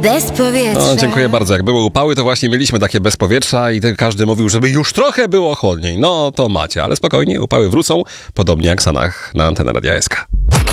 bez powietrza. No, dziękuję bardzo. Jak były upały, to właśnie mieliśmy takie bez powietrza i każdy mówił, żeby już trochę było chłodniej. No to macie, ale spokojnie, upały wrócą, podobnie jak w Sanach na antenę Radia SK.